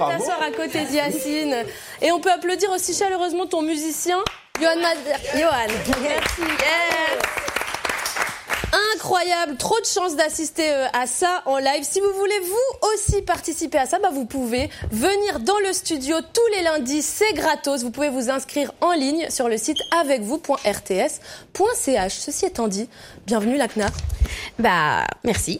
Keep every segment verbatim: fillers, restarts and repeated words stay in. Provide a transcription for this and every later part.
t'asseoir à côté d'Yacine. Et on peut applaudir aussi chaleureusement ton musicien, Johan Mader. Johan. Merci. Yes. Incroyable, trop de chance d'assister à ça en live. Si vous voulez vous aussi participer à ça, bah vous pouvez venir dans le studio tous les lundis, c'est gratos. Vous pouvez vous inscrire en ligne sur le site avec vous point r t s point c h. Ceci étant dit, bienvenue Lakna. Bah, merci.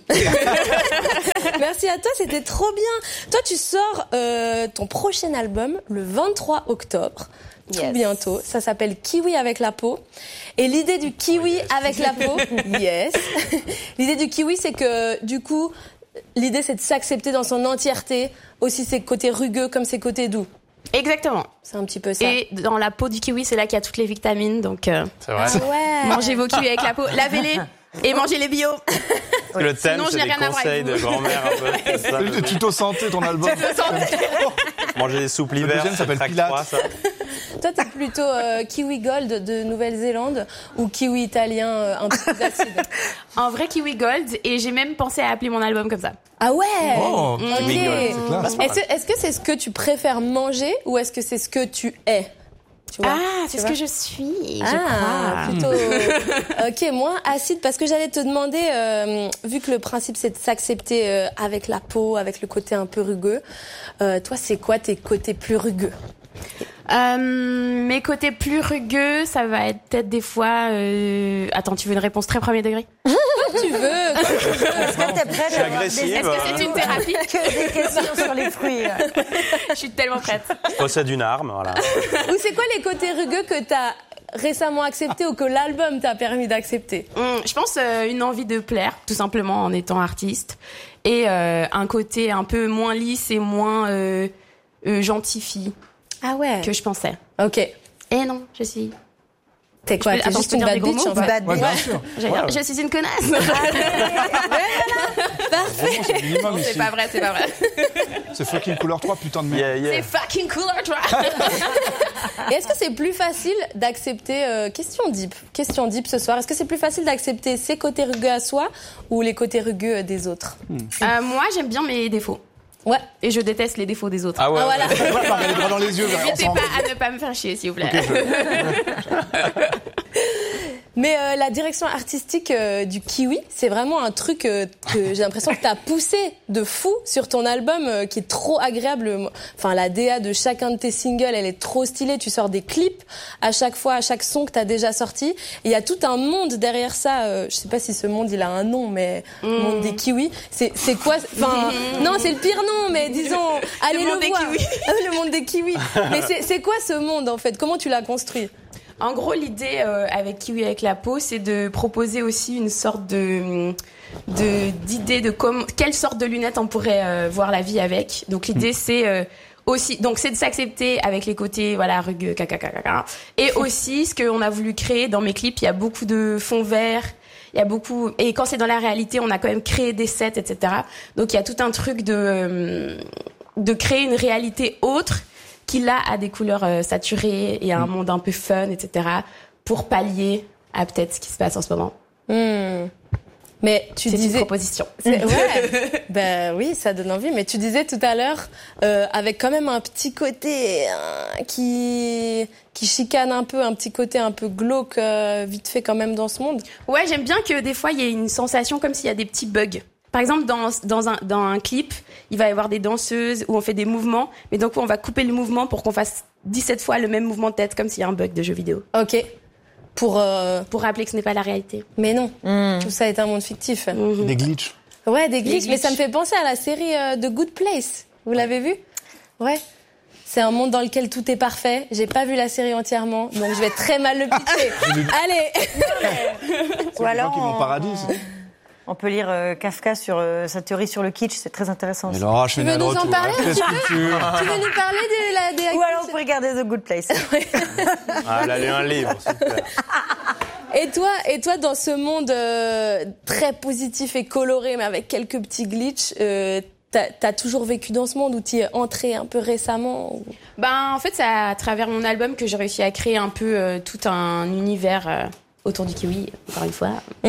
Merci à toi, c'était trop bien. Toi, tu sors euh, ton prochain album le vingt-trois octobre. Tout yes. bientôt. Ça s'appelle Kiwi avec la peau. Et l'idée du kiwi yes. avec la peau, yes. L'idée du kiwi, c'est que, du coup, l'idée, c'est de s'accepter dans son entièreté, aussi ses côtés rugueux comme ses côtés doux. Exactement. C'est un petit peu ça. Et dans la peau du kiwi, c'est là qu'il y a toutes les vitamines, donc euh, c'est vrai. Ah ouais. Mangez vos kiwis avec la peau, lavez-les et mangez les bio. Oui. Le thème, sinon, c'est je n'ai des rien conseils à voir de grand-mère un peu. C'est ça, le tuto santé, ton album. Manger des soupes l'hiver. Le deuxième s'appelle Pilates. Ça. Toi, t'es plutôt euh, kiwi gold de Nouvelle-Zélande ou kiwi italien euh, un peu plus acide? En vrai kiwi gold, et j'ai même pensé à appeler mon album comme ça. Ah ouais. Oh, okay. Kiwi gold. C'est Est-ce, est-ce que c'est ce que tu préfères manger ou est-ce que c'est ce que tu es? Tu vois, ah, c'est tu ce vois que je suis, je ah, crois. Plutôt. Ok, moins acide, parce que j'allais te demander, euh, vu que le principe c'est de s'accepter euh, avec la peau, avec le côté un peu rugueux, euh, toi c'est quoi tes côtés plus rugueux? Euh, mes côtés plus rugueux, ça va être peut-être des fois... Euh... Attends, tu veux une réponse très premier degré? Comme tu veux. Est-ce que t'es prête à avoir des... Est-ce que c'est une thérapie? Que des questions sur les fruits. Je suis tellement prête. Je possède une arme, voilà. Ou c'est quoi les côtés rugueux que t'as récemment accepté ou que l'album t'a permis d'accepter? Hum, Je pense euh, une envie de plaire, tout simplement en étant artiste. Et euh, un côté un peu moins lisse et moins euh, euh, gentil fille. Ah ouais. Que je pensais. Ok. Et non, je suis... T'es quoi? peux- T'es attends, juste je peux une dire bad des gros bitch mots en ou fait. pas? Ouais, bien sûr. J'allais dire, je suis une connasse. Parfait. C'est le minimum C'est ici. pas vrai, c'est pas vrai. C'est fucking couleur trois, putain de merde. Yeah, yeah. C'est fucking cool, toi. Et est-ce que c'est plus facile d'accepter, euh, question deep, question deep ce soir, est-ce que c'est plus facile d'accepter ses côtés rugueux à soi ou les côtés rugueux des autres? Euh, moi, j'aime bien mes défauts. Ouais. Et je déteste les défauts des autres. Ah ouais. Ah voilà. On va regarder les bras dans les yeux. N'hésitez ensemble. pas à ne pas me faire chier, s'il vous plaît. Mais euh, la direction artistique euh, du Kiwi, c'est vraiment un truc euh, que j'ai l'impression que t'as poussé de fou sur ton album, euh, qui est trop agréable. Enfin, la D A de chacun de tes singles, elle est trop stylée. Tu sors des clips à chaque fois, à chaque son que t'as déjà sorti. Et il y a tout un monde derrière ça. Euh, je sais pas si ce monde il a un nom, mais Mm. le monde des Kiwis, c'est c'est quoi? Enfin, non, c'est le pire nom, mais disons, allez le, monde des voir. kiwis. Le monde des Kiwis. Mais c'est c'est quoi ce monde en fait? Comment tu l'as construit? En gros, l'idée euh, avec Kiwi avec la peau, c'est de proposer aussi une sorte de de d'idée de comme quelle sorte de lunettes on pourrait euh, voir la vie avec. Donc l'idée c'est euh, aussi donc c'est de s'accepter avec les côtés voilà rugueux caca caca caca. Et aussi ce qu'on a voulu créer dans mes clips, il y a beaucoup de fonds verts. Il y a beaucoup et quand c'est dans la réalité, on a quand même créé des sets, et cetera. Donc il y a tout un truc de euh, de créer une réalité autre qui là a des couleurs euh, saturées et un monde un peu fun, et cetera. Pour pallier à peut-être ce qui se passe en ce moment. Hmm. Mais tu C'est disais une proposition. C'est- ouais, ben oui, ça donne envie. Mais tu disais tout à l'heure, euh, avec quand même un petit côté euh, qui qui chicane un peu, un petit côté un peu glauque, euh, vite fait quand même dans ce monde. Ouais, j'aime bien que des fois il y ait une sensation comme s'il y a des petits bugs. Par exemple, dans dans un dans un clip, il va y avoir des danseuses où on fait des mouvements, mais donc on va couper le mouvement pour qu'on fasse dix-sept fois le même mouvement de tête, comme s'il y a un bug de jeu vidéo. Ok. Pour. Euh... Pour rappeler que ce n'est pas la réalité. Mais non, tout ça est un monde fictif. Mmh. Des glitches. Ouais, des glitches. Des Mais ça me glitches. fait penser à la série euh, The Good Place. Vous l'avez vu? Ouais. C'est un monde dans lequel tout est parfait. J'ai pas vu la série entièrement, donc je vais très mal le pitcher. Allez. Ou alors, qui vont au on, paradis. on peut lire euh, Kafka sur euh, sa théorie sur le kitsch, c'est très intéressant. Mais aussi. Laura, je Tu fais veux une nous en retour. parler un Qu'est-ce petit que tu... Tu veux nous parler de la des Ou alors, on peut regarder The Good Place. Ah, elle a lu un livre, super. Et toi, et toi, dans ce monde euh, très positif et coloré, mais avec quelques petits glitches, euh, t'as, t'as toujours vécu dans ce monde ou t'y es entré un peu récemment ou... Ben, en fait, c'est à travers mon album que j'ai réussi à créer un peu euh, tout un univers euh, autour du kiwi, encore une fois.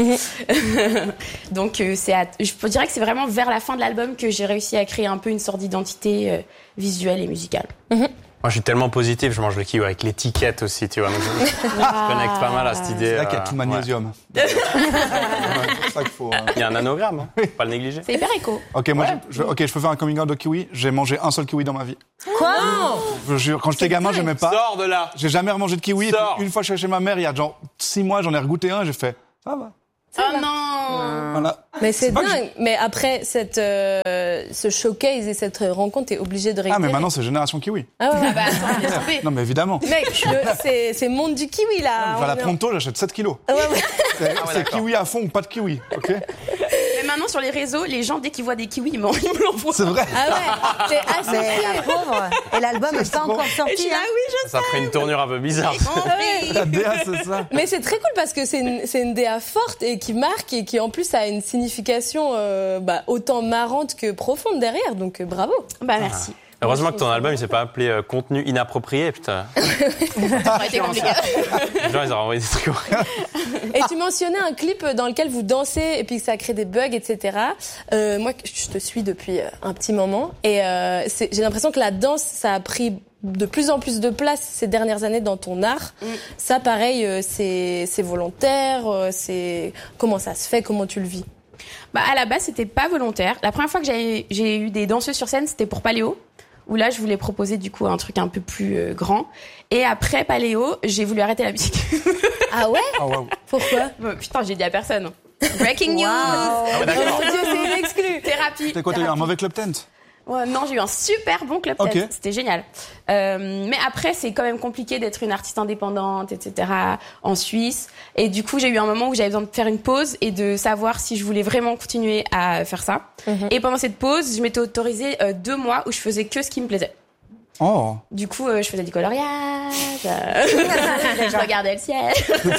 Mm-hmm. Donc, euh, c'est à, je dirais que c'est vraiment vers la fin de l'album que j'ai réussi à créer un peu une sorte d'identité euh, visuelle et musicale. Mm-hmm. Moi, je suis tellement positif, je mange le kiwi avec l'étiquette aussi, tu vois. Donc, je, je connecte pas mal à cette idée. C'est là qu'il y a euh, tout le magnésium. ouais. Ouais, c'est pour ça qu'il faut. hein. Il y a un anagramme, hein. Faut pas le négliger. C'est hyper éco. Ok, moi, Ouais. je, je- ok, je peux faire un coming out de kiwi. J'ai mangé un seul kiwi dans ma vie. Quoi? Je vous jure, quand j'étais gamin, j'aimais pas. Sors de là. J'ai jamais remangé de kiwi. Et Sors. puis, une fois, je suis chez ma mère, il y a genre six mois, j'en ai regoûté un, et j'ai fait, ça va. Oh non. Voilà. Mais c'est pas que dingue. Mais après cette, euh, ce showcase et cette rencontre, t'es obligé de Ah, réitérer. mais maintenant, c'est génération kiwi. Ah ouais. Ah bah attends, laisse tomber. Non, mais évidemment. Mec, le- c'est, c'est monde du kiwi, là. Je vais à la On est- Pronto, j'achète sept kilos. Ah ouais, ouais. C'est ouais, c'est d'accord. kiwi à fond ou pas de kiwi, ok? Mais maintenant, sur les réseaux, les gens, dès qu'ils voient des kiwis, ils m'en- ils me l'envoient. C'est vrai. Ah ouais. C'est assez Mais la pauvre. Et l'album n'est pas encore Et je sorti. suis là, hein. oui, je Ça ferait une tournure un peu bizarre. sais. La D A, c'est ça. Mais c'est très cool parce que c'est une, c'est une D A forte et qui marque et qui en plus a une signification euh, bah, autant marrante que profonde derrière. Donc euh, bravo. Bah merci. Heureusement que ton album, il s'est pas appelé euh, contenu inapproprié, putain. Ça aurait été compliqué. Les gens, ils auraient envoyé des trucs horribles. Et tu mentionnais un clip dans lequel vous dansez et puis que ça crée des bugs, et cetera. Euh, moi, je te suis depuis euh, un petit moment et euh, c'est, j'ai l'impression que la danse, ça a pris de plus en plus de place ces dernières années dans ton art. Mm. Ça, pareil, euh, c'est, c'est volontaire. euh, C'est comment ça se fait, comment tu le vis? Bah à la base c'était pas volontaire. La première fois que j'ai j'ai eu des danseuses sur scène c'était pour Paléo où là je voulais proposer du coup un truc un peu plus euh, grand. Et après Paléo j'ai voulu arrêter la musique. Ah ouais? Ah, waouh. Pourquoi? Bon, putain j'ai dit à personne. Breaking news. Ah ouais, Oh d'accord. mon Dieu, c'est une exclue. Thérapie. T'as quoi, t'as eu un Thérapie. mauvais club tent? Ouais, non, j'ai eu un super bon club Ok. tête. C'était génial. Euh, mais après, c'est quand même compliqué d'être une artiste indépendante, et cetera en Suisse. Et du coup, j'ai eu un moment où j'avais besoin de faire une pause et de savoir si je voulais vraiment continuer à faire ça. Mhm. Et pendant cette pause, je m'étais autorisée euh, deux mois où je faisais que ce qui me plaisait. Oh. Du coup, euh, je faisais du coloriage, euh, je regardais le ciel.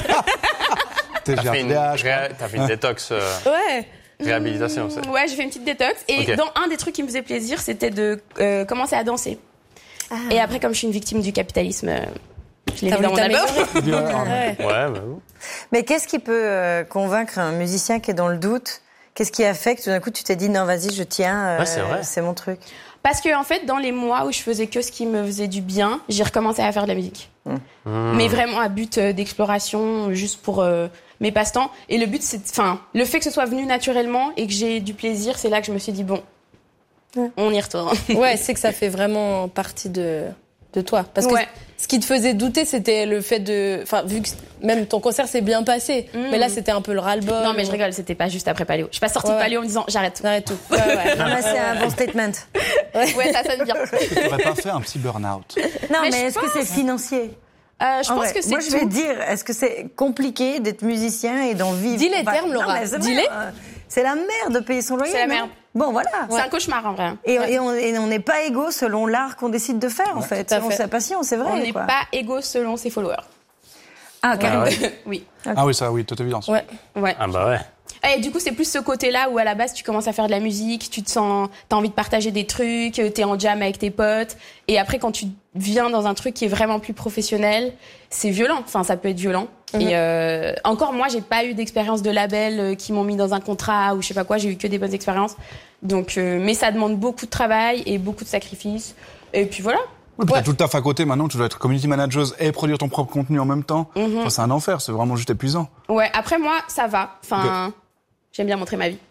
T'es T'as fait, une, G R D H. ré- t'as fait une détox euh, Ouais. réhabilitation, c'est. Ouais, j'ai fait une petite détox. Et Ok. dans un des trucs qui me faisait plaisir, c'était de euh, commencer à danser. Et après, comme je suis une victime du capitalisme, euh, je l'ai T'as mis dans voulu mon album. t'améliorer. Ah, Ouais. Ouais, bah oui. Mais qu'est-ce qui peut euh, convaincre un musicien qui est dans le doute? Qu'est-ce qui a fait que tout d'un coup tu t'es dit non, vas-y, je tiens, euh, Ouais, c'est vrai. c'est mon truc? Parce que en fait, dans les mois où je faisais que ce qui me faisait du bien, j'ai recommencé à faire de la musique. Mais vraiment à but euh, d'exploration, juste pour euh, mes passe-temps. Et le but, c'est, enfin, le fait que ce soit venu naturellement et que j'ai du plaisir, c'est là que je me suis dit bon, on y retourne. Ouais, c'est que ça fait vraiment partie de, de toi. Parce que Ouais. ce qui te faisait douter, c'était le fait de... Enfin, vu que même ton concert s'est bien passé, Mm. mais là, c'était un peu le ras-le-bol. Non, mais je rigole, c'était pas juste après Paléo. Je suis pas sortie Ouais, de ouais. Paléo en me disant j'arrête tout. Arrête tout. Ouais, ouais. Non, là, c'est un bon statement. Ouais, ça sonne bien. T'aurais pas fait un petit burn-out? Non, Mais mais, je est-ce que c'est financier? Euh, je En pense vrai, que c'est moi, je vais tout. dire, est-ce que c'est compliqué d'être musicien et d'en vivre? Dis les Enfin, termes, non, Laura. mais c'est Dis-les. vrai, euh, C'est la merde de payer son loyer. C'est la non merde. Bon, voilà. C'est un cauchemar en vrai. Et, et on et on n'est pas égaux selon l'art qu'on décide de faire, en fait. tout à On fait. sa passion, c'est vrai. On n'est quoi. pas égaux selon ses followers. Ah, carrément. Oui. Ah oui, ça, oui, toute évidence. Ouais. Ouais. Ah bah ouais. Et du coup, c'est plus ce côté-là où à la base, tu commences à faire de la musique, tu te sens, t'as envie de partager des trucs, t'es en jam avec tes potes. Et après, quand tu viens dans un truc qui est vraiment plus professionnel, c'est violent. Enfin, ça peut être violent. Mhm. Et euh, encore, moi, j'ai pas eu d'expérience de label euh, qui m'ont mis dans un contrat ou je sais pas quoi. J'ai eu que des bonnes expériences. Donc, euh, mais ça demande beaucoup de travail et beaucoup de sacrifices. Et puis voilà. Oui, puis Ouais. t'as tout le taf à côté maintenant, tu dois être community manager et produire ton propre contenu en même temps. Mhm. Enfin, c'est un enfer, c'est vraiment juste épuisant. Ouais. Après, moi, ça va. Enfin, j'aime bien montrer ma vie.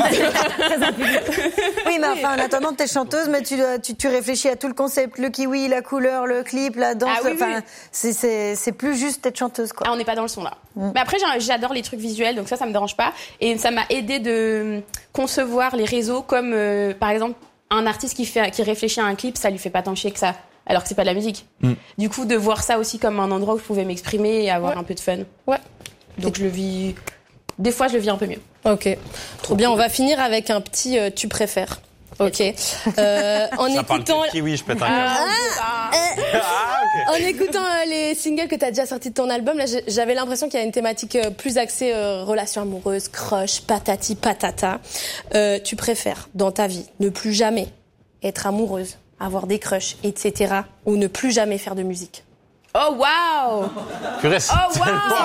Oui, mais enfin, en attendant, t'es chanteuse, mais tu, dois- tu, tu réfléchis à tout le concept, le kiwi, la couleur, le clip, la danse. Ah oui, enfin, oui. c'est, c'est, c'est plus juste être chanteuse, quoi. Ah, on n'est pas dans le son là. Mais après, j'ai- j'adore les trucs visuels, donc ça, ça me dérange pas. Et ça m'a aidé de concevoir les réseaux comme, euh, par exemple, un artiste qui fait, qui réfléchit à un clip, ça lui fait pas tant chier que ça, alors que c'est pas de la musique. Mm. Du coup, de voir ça aussi comme un endroit où je pouvais m'exprimer et avoir Ouais. un peu de fun. Ouais. Donc je le vis. Des fois, je le vis un peu mieux. Ok. Trop bien. On va finir avec un petit euh, tu préfères. Ok. Euh, en Ça parle écoutant, que de kiwi, je pète un câble. Ah, Ah, ok. en écoutant euh, les singles que t'as déjà sortis de ton album, là, j'ai- j'avais l'impression qu'il y a une thématique euh, plus axée euh, relation amoureuse, crush, patati patata. Euh, tu préfères dans ta vie ne plus jamais être amoureuse, avoir des crushs, et cetera, ou ne plus jamais faire de musique? Oh waouh! Purée, c'est Oh tellement- waouh!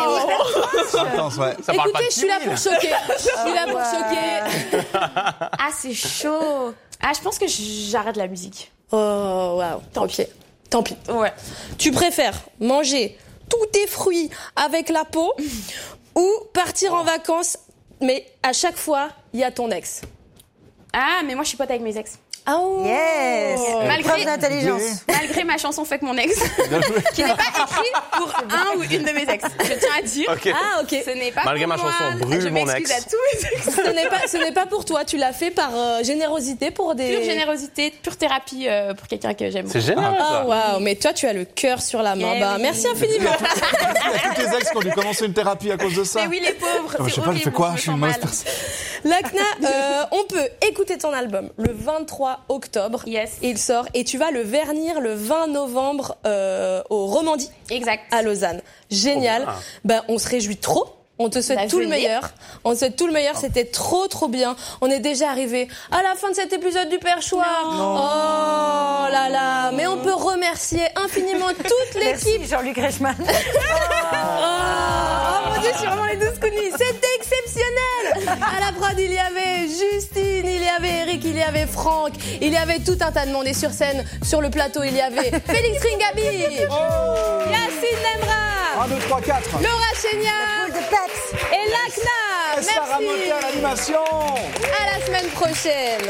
C'est intense, ouais. Ça parle pas Écoutez, de je suis là kiwi, pour choquer. Je suis là pour choquer. Ah, c'est chaud. Ah, je pense que j'arrête la musique. Oh, waouh. Tant pis. Tant pis. Ouais. Tu préfères manger tous tes fruits avec la peau ou partir en vacances, mais à chaque fois, il y a ton ex? Ah, mais moi, je suis pote avec mes ex. Oh. Yes. Malgré- Preuve d'intelligence. Malgré ma chanson Fuck mon ex, qui n'est pas écrite pour un ou une de mes ex. Je tiens à dire. Ok. Ah, ok. Ce n'est pas Malgré pour ma moi. chanson Brûle Je mon m'excuse ex. à tous mes ex. Ce n'est pas, ce n'est pas pour toi. Tu l'as fait par euh, générosité pour des. Pure générosité, pure thérapie euh, pour quelqu'un que j'aime. C'est génial, Ah, ça. waouh. Mais toi, tu as le cœur sur la main. Eh Bah, oui. merci infiniment. Il y a tous tes ex qui ont dû commencer une thérapie à cause de ça. Mais oui, les pauvres. Ah, je c'est sais pas, il horrible, fait quoi? me Je suis une sens mauvaise mal. personne. Lacna, euh, on peut écouter ton album le vingt-trois octobre. Yes. Il sort et tu vas le vernir le vingt novembre euh, au Romandie Exact. à Lausanne. Génial. Oh, bien. Ben, on se réjouit trop. On te souhaite Bah, tout le venez. meilleur. On te souhaite tout le meilleur. C'était trop, trop bien. On est déjà arrivé à la fin de cet épisode du Perchoir. Oh là là. Mais on peut remercier infiniment toute l'équipe. Merci Jean-Luc Reichmann. Oh, oh mon Dieu, je suis vraiment les douze counis. C'était exceptionnel. À la prod, il y avait Justine, il y avait Eric, il y avait Franck, il y avait tout un tas de monde. Et sur scène, sur le plateau, il y avait Félix Ringabi, Yacine Nemra, un, deux, trois, quatre. Laura Chénia De Peps. et Lacna. Sarah Merci. Moquet à l'animation. À la semaine prochaine.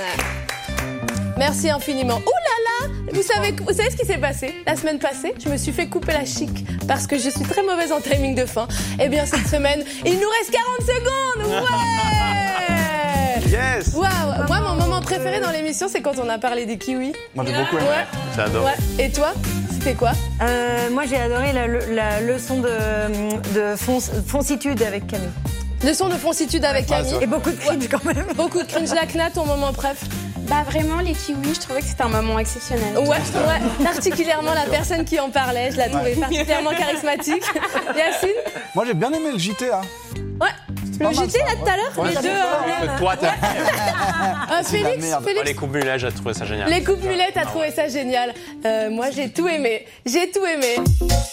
Merci infiniment. Ouh là là, vous savez, vous savez ce qui s'est passé la semaine passée? Je me suis fait couper la chic parce que je suis très mauvaise en timing de fin. Eh bien cette semaine, il nous reste quarante secondes. Ouais. Yes. Waouh. Moi, mon moment préféré dans l'émission, c'est quand on a parlé des kiwis. Moi, j'ai beaucoup aimé. Ouais. J'adore. Ouais. Et toi, c'était quoi? Euh, moi, j'ai adoré la, la leçon de, de fonc- foncitude avec Camille. Leçon de foncitude avec Ah, Camille. c'est vrai. Et beaucoup de cringe quand même. Beaucoup de cringe. Lacna, ton moment préf? Bah vraiment, les kiwis, je trouvais que c'était un moment exceptionnel. Ouais, ouais. Particulièrement la personne qui en parlait, je la trouvais particulièrement charismatique. Yacine? Moi, j'ai bien aimé le J T, là. Ouais. Le mal, J T ça, là tout à l'heure, ouais. les Ouais, deux. ça euh, Que toi, t'as euh, C'est de la Félix, merde. Oh, Félix. les coupes mulets, j'ai trouvé ça génial. Les coupes mulettes, t'as trouvé ça génial. Euh, moi, j'ai tout aimé. J'ai tout aimé.